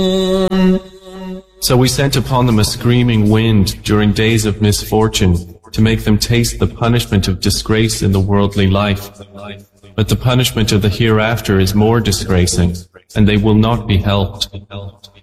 So we sent upon them a screaming wind during days of misfortune, to make them taste the punishment of disgrace in the worldly life. But the punishment of the hereafter is more disgracing, and they will not be helped.